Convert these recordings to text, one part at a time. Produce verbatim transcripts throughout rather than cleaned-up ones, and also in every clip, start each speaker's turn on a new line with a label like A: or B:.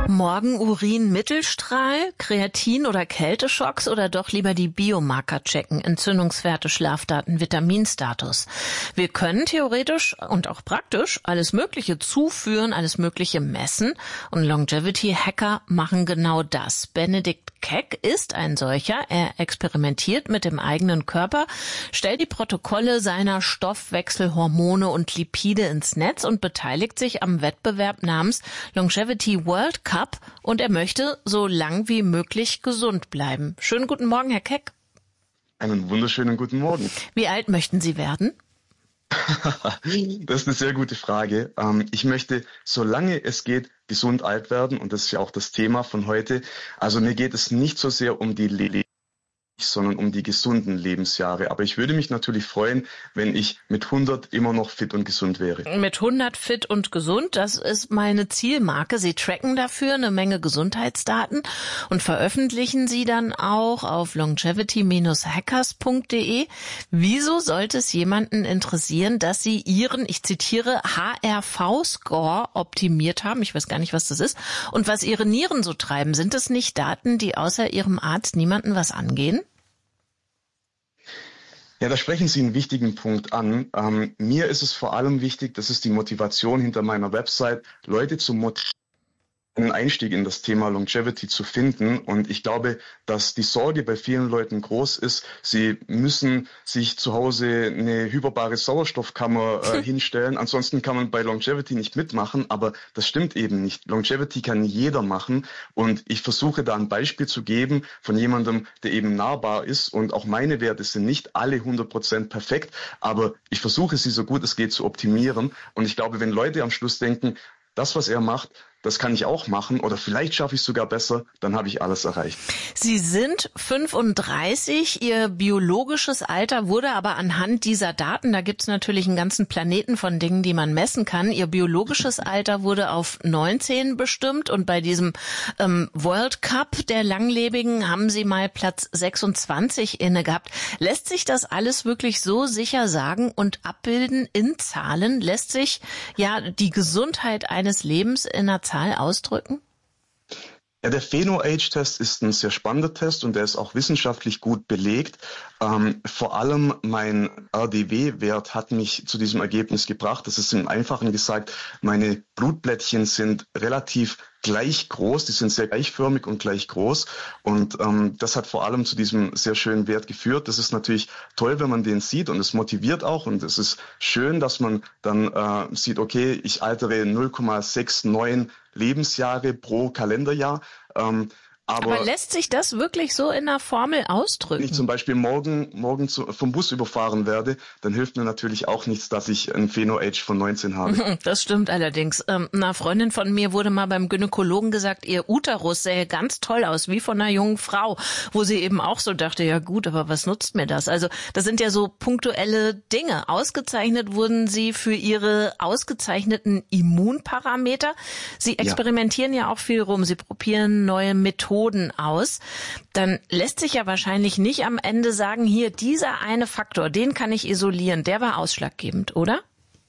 A: Morgen Urin Mittelstrahl, Kreatin oder Kälteschocks oder doch lieber die Biomarker checken, Entzündungswerte, Schlafdaten, Vitaminstatus. Wir können theoretisch und auch praktisch alles Mögliche zuführen, alles Mögliche messen und Longevity-Hacker machen genau das. Benedikt Keck ist ein solcher. Er experimentiert mit dem eigenen Körper, stellt die Protokolle seiner Stoffwechselhormone und Lipide ins Netz und beteiligt sich am Wettbewerb namens Longevity World Cup und er möchte so lang wie möglich gesund bleiben. Schönen guten Morgen, Herr Keck.
B: Einen wunderschönen guten Morgen.
A: Wie alt möchten Sie werden?
B: Das ist eine sehr gute Frage. Ich möchte, solange es geht, gesund alt werden und das ist ja auch das Thema von heute. Also mir geht es nicht so sehr um die Le- sondern um die gesunden Lebensjahre. Aber ich würde mich natürlich freuen, wenn ich mit hundert immer noch fit und gesund wäre.
A: Mit hundert fit und gesund, das ist meine Zielmarke. Sie tracken dafür eine Menge Gesundheitsdaten und veröffentlichen sie dann auch auf longevity Bindestrich hackers Punkt de. Wieso sollte es jemanden interessieren, dass Sie Ihren, ich zitiere, H R V-Score optimiert haben? Ich weiß gar nicht, was das ist. Und was Ihre Nieren so treiben, sind es nicht Daten, die außer Ihrem Arzt niemanden was angehen?
B: Ja, da sprechen Sie einen wichtigen Punkt an. Ähm, mir ist es vor allem wichtig, das ist die Motivation hinter meiner Website, Leute zu motivieren, einen Einstieg in das Thema Longevity zu finden. Und ich glaube, dass die Sorge bei vielen Leuten groß ist. Sie müssen sich zu Hause eine hyperbare Sauerstoffkammer äh, hinstellen. Ansonsten kann man bei Longevity nicht mitmachen. Aber das stimmt eben nicht. Longevity kann jeder machen. Und ich versuche da ein Beispiel zu geben von jemandem, der eben nahbar ist. Und auch meine Werte sind nicht alle hundert Prozent perfekt. Aber ich versuche sie so gut es geht zu optimieren. Und ich glaube, wenn Leute am Schluss denken, das, was er macht, das kann ich auch machen oder vielleicht schaffe ich es sogar besser, dann habe ich alles erreicht.
A: Sie sind fünfunddreißig, Ihr biologisches Alter wurde aber anhand dieser Daten, da gibt es natürlich einen ganzen Planeten von Dingen, die man messen kann, Ihr biologisches Alter wurde auf neunzehn bestimmt und bei diesem ähm, World Cup der Langlebigen haben Sie mal Platz sechsundzwanzig inne gehabt. Lässt sich das alles wirklich so sicher sagen und abbilden in Zahlen? Lässt sich ja die Gesundheit eines Lebens in einer Zahl ausdrücken?
B: Ja, der Pheno-Age-Test ist ein sehr spannender Test und der ist auch wissenschaftlich gut belegt. Ähm, vor allem mein R D W-Wert hat mich zu diesem Ergebnis gebracht. Das ist im Einfachen gesagt, meine Blutblättchen sind relativ gleich groß, die sind sehr gleichförmig und gleich groß und ähm, das hat vor allem zu diesem sehr schönen Wert geführt. Das ist natürlich toll, wenn man den sieht und es motiviert auch und es ist schön, dass man dann äh, sieht, okay, ich altere null Komma neunundsechzig Lebensjahre pro Kalenderjahr. Ähm, Aber,
A: Aber lässt sich das wirklich so in einer Formel ausdrücken?
B: Wenn ich zum Beispiel morgen, morgen zu, vom Bus überfahren werde, dann hilft mir natürlich auch nichts, dass ich ein Pheno-Age von neunzehn habe.
A: Das stimmt allerdings. Ähm, einer Freundin von mir wurde mal beim Gynäkologen gesagt, ihr Uterus sähe ganz toll aus, wie von einer jungen Frau, wo sie eben auch so dachte, ja gut, aber was nutzt mir das? Also das sind ja so punktuelle Dinge. Ausgezeichnet wurden sie für ihre ausgezeichneten Immunparameter. Sie experimentieren ja, ja auch viel rum. Sie probieren neue Methoden aus, dann lässt sich ja wahrscheinlich nicht am Ende sagen, hier, dieser eine Faktor, den kann ich isolieren, der war ausschlaggebend, oder?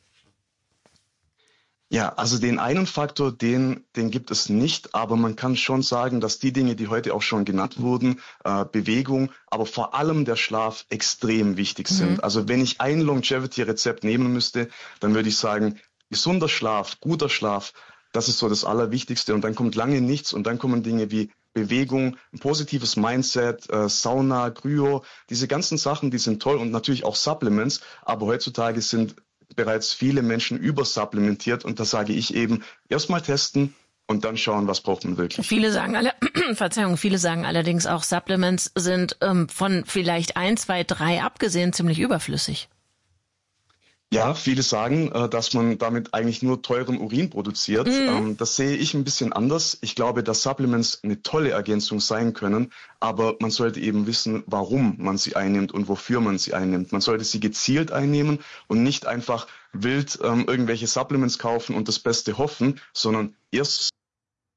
B: Ja, also den einen Faktor, den, den gibt es nicht, aber man kann schon sagen, dass die Dinge, die heute auch schon genannt wurden, äh, Bewegung, aber vor allem der Schlaf extrem wichtig sind. Mhm. Also wenn ich ein Longevity-Rezept nehmen müsste, dann würde ich sagen, gesunder Schlaf, guter Schlaf, das ist so das Allerwichtigste und dann kommt lange nichts und dann kommen Dinge wie Bewegung, ein positives Mindset, äh, Sauna, Kryo, diese ganzen Sachen, die sind toll und natürlich auch Supplements, aber heutzutage sind bereits viele Menschen übersupplementiert und da sage ich eben, erstmal testen und dann schauen, was braucht man wirklich.
A: Viele sagen alle, Verzeihung, viele sagen allerdings auch, Supplements sind ähm, von vielleicht ein, zwei, drei abgesehen ziemlich überflüssig.
B: Ja, viele sagen, dass man damit eigentlich nur teuren Urin produziert. Mhm. Das sehe ich ein bisschen anders. Ich glaube, dass Supplements eine tolle Ergänzung sein können, aber man sollte eben wissen, warum man sie einnimmt und wofür man sie einnimmt. Man sollte sie gezielt einnehmen und nicht einfach wild ähm, irgendwelche Supplements kaufen und das Beste hoffen, sondern erst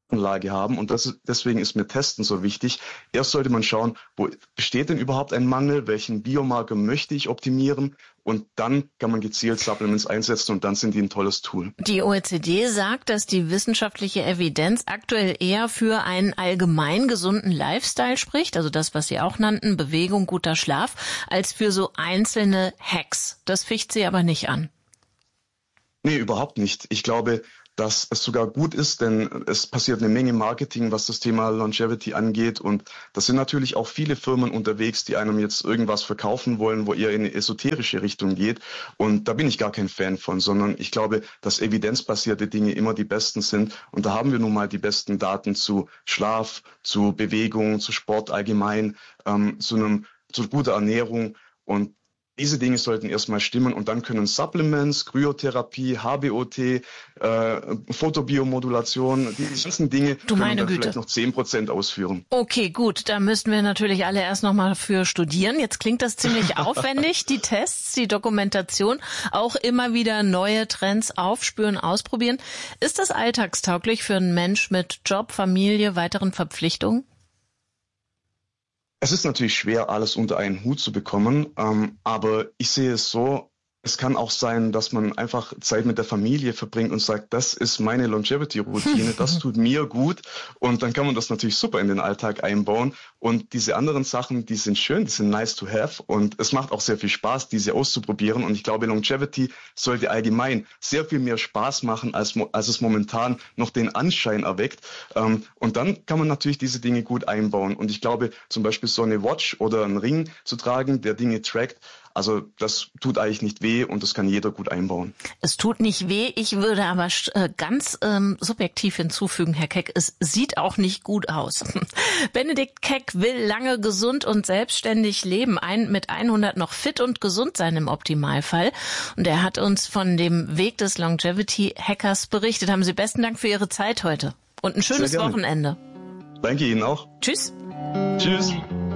B: Anlage haben und das ist, deswegen ist mir Testen so wichtig. Erst sollte man schauen, wo besteht denn überhaupt ein Mangel, welchen Biomarker möchte ich optimieren und dann kann man gezielt Supplements einsetzen und dann sind die ein tolles Tool.
A: Die O E C D sagt, dass die wissenschaftliche Evidenz aktuell eher für einen allgemein gesunden Lifestyle spricht, also das, was Sie auch nannten, Bewegung, guter Schlaf, als für so einzelne Hacks. Das ficht Sie aber nicht an.
B: Nee, überhaupt nicht. Ich glaube, dass es sogar gut ist, denn es passiert eine Menge Marketing, was das Thema Longevity angeht und da sind natürlich auch viele Firmen unterwegs, die einem jetzt irgendwas verkaufen wollen, wo eher in eine esoterische Richtung geht und da bin ich gar kein Fan von, sondern ich glaube, dass evidenzbasierte Dinge immer die besten sind und da haben wir nun mal die besten Daten zu Schlaf, zu Bewegung, zu Sport allgemein, ähm, zu einem, zu guter Ernährung und diese Dinge sollten erstmal stimmen und dann können Supplements, Kryotherapie, H B O T, äh, Photobiomodulation, die ganzen Dinge
A: du
B: können dann
A: Güte.
B: vielleicht noch zehn Prozent ausführen.
A: Okay, gut, da müssten wir natürlich alle erst nochmal für studieren. Jetzt klingt das ziemlich aufwendig, die Tests, die Dokumentation, auch immer wieder neue Trends aufspüren, ausprobieren. Ist das alltagstauglich für einen Mensch mit Job, Familie, weiteren Verpflichtungen?
B: Es ist natürlich schwer, alles unter einen Hut zu bekommen, ähm, aber ich sehe es so, es kann auch sein, dass man einfach Zeit mit der Familie verbringt und sagt, das ist meine Longevity-Routine, das tut mir gut und dann kann man das natürlich super in den Alltag einbauen und diese anderen Sachen, die sind schön, die sind nice to have und es macht auch sehr viel Spaß, diese auszuprobieren und ich glaube, Longevity sollte allgemein sehr viel mehr Spaß machen, als, als es momentan noch den Anschein erweckt und dann kann man natürlich diese Dinge gut einbauen und ich glaube, zum Beispiel so eine Watch oder einen Ring zu tragen, der Dinge trackt, also das tut eigentlich nicht weh und das kann jeder gut einbauen.
A: Es tut nicht weh. Ich würde aber ganz ähm, subjektiv hinzufügen, Herr Keck, es sieht auch nicht gut aus. Benedikt Keck will lange gesund und selbstständig leben, ein, mit hundert noch fit und gesund sein im Optimalfall. Und er hat uns von dem Weg des Longevity-Hackers berichtet. Haben Sie besten Dank für Ihre Zeit heute und ein schönes Wochenende.
B: Danke Ihnen auch.
A: Tschüss.
B: Tschüss.